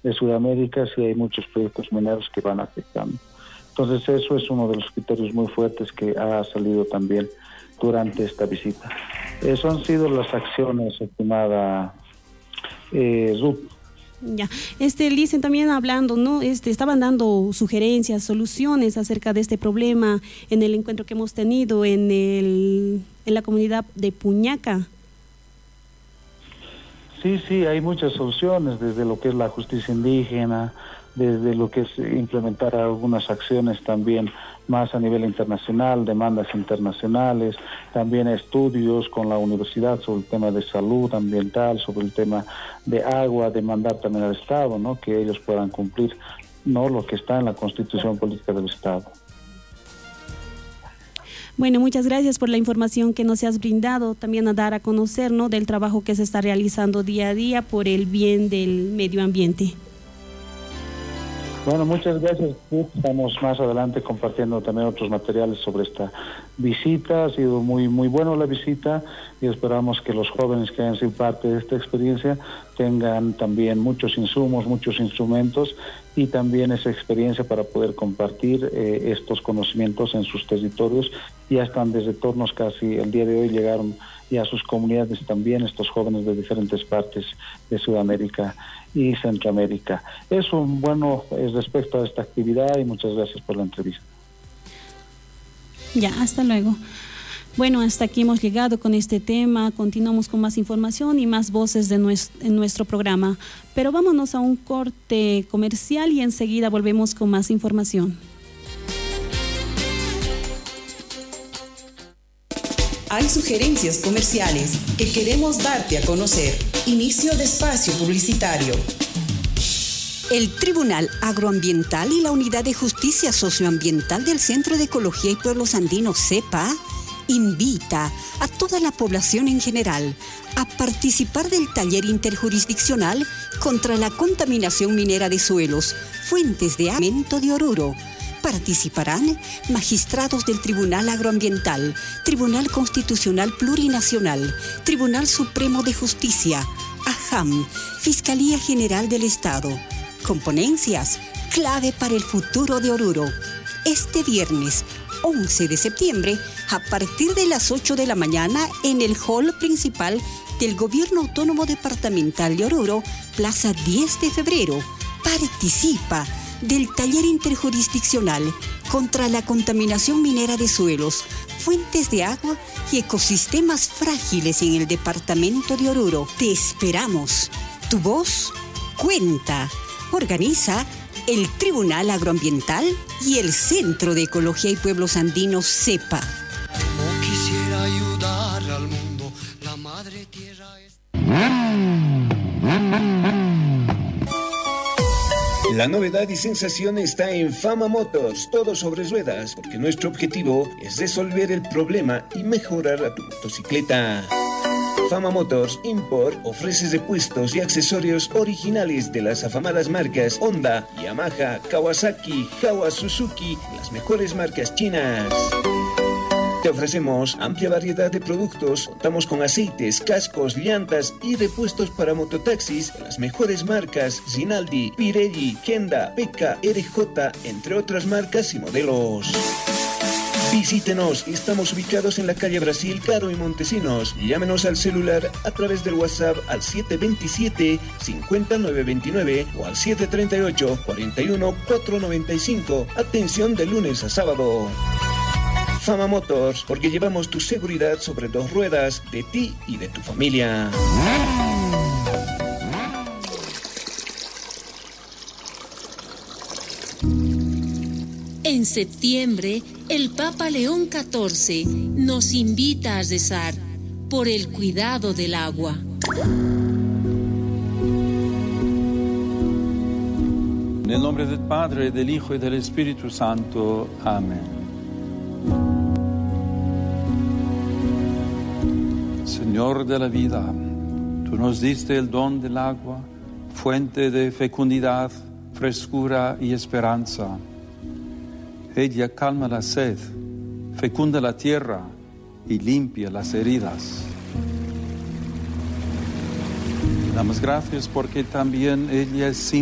de Sudamérica, sí hay muchos proyectos mineros que van afectando. Entonces eso es uno de los criterios muy fuertes que ha salido también durante esta visita. Eso han sido las acciones, estimada Ruth. Ya, Licen, también hablando, ¿no? Estaban dando sugerencias, soluciones acerca de este problema en el encuentro que hemos tenido en la comunidad de Puñaca. Sí, hay muchas soluciones, desde lo que es la justicia indígena, desde lo que es implementar algunas acciones también más a nivel internacional, demandas internacionales, también estudios con la universidad sobre el tema de salud ambiental, sobre el tema de agua, demandar también al Estado, ¿no? Que ellos puedan cumplir, ¿no?, lo que está en la Constitución Política del Estado. Bueno, muchas gracias por la información que nos has brindado, también a dar a conocer, ¿no?, del trabajo que se está realizando día a día por el bien del medio ambiente. Bueno, muchas gracias. Estamos más adelante compartiendo también otros materiales sobre esta visita. Ha sido muy bueno la visita y esperamos que los jóvenes que hayan sido parte de esta experiencia tengan también muchos insumos, muchos instrumentos y también esa experiencia para poder compartir estos conocimientos en sus territorios. Ya están desde tornos casi el día de hoy, llegaron ya a sus comunidades también estos jóvenes de diferentes partes de Sudamérica y Centroamérica. Eso, bueno, es respecto a esta actividad y muchas gracias por la entrevista. Ya, hasta luego. Bueno, hasta aquí hemos llegado con este tema. Continuamos con más información y más voces en nuestro programa. Pero vámonos a un corte comercial y enseguida volvemos con más información. Hay sugerencias comerciales que queremos darte a conocer. Inicio de espacio publicitario. El Tribunal Agroambiental y la Unidad de Justicia Socioambiental del Centro de Ecología y Pueblos Andinos, CEPA, invita a toda la población en general a participar del taller interjurisdiccional contra la contaminación minera de suelos, fuentes de alimento de Oruro. Participarán magistrados del Tribunal Agroambiental, Tribunal Constitucional Plurinacional, Tribunal Supremo de Justicia, AJAM, Fiscalía General del Estado. Componencias clave para el futuro de Oruro. Este viernes 11 de septiembre, a partir de las 8 de la mañana, en el hall principal del Gobierno Autónomo Departamental de Oruro, Plaza 10 de Febrero. Participa del taller interjurisdiccional contra la contaminación minera de suelos, fuentes de agua y ecosistemas frágiles en el departamento de Oruro. Te esperamos. Tu voz cuenta. Organiza el Tribunal Agroambiental y el Centro de Ecología y Pueblos Andinos, CEPA. No quisiera ayudar al mundo, la madre tierra es... La novedad y sensación está en Fama Motors, todo sobre ruedas, porque nuestro objetivo es resolver el problema y mejorar a tu motocicleta. Fama Motors Import ofrece repuestos y accesorios originales de las afamadas marcas Honda, Yamaha, Kawasaki, Jawa, Suzuki, las mejores marcas chinas. Te ofrecemos amplia variedad de productos, contamos con aceites, cascos, llantas y repuestos para mototaxis de las mejores marcas Rinaldi, Pirelli, Kenda, Peka, RJ, entre otras marcas y modelos. Visítenos, estamos ubicados en la calle Brasil, Caro y Montesinos. Llámenos al celular a través del WhatsApp al 727-50929 o al 738-41-495. Atención de lunes a sábado. Fama Motors, porque llevamos tu seguridad sobre dos ruedas, de ti y de tu familia. En septiembre, el Papa León XIV nos invita a rezar por el cuidado del agua. En el nombre del Padre, del Hijo y del Espíritu Santo. Amén. Señor de la vida, tú nos diste el don del agua, fuente de fecundidad, frescura y esperanza. Ella calma la sed, fecunda la tierra y limpia las heridas. Damos gracias porque también ella es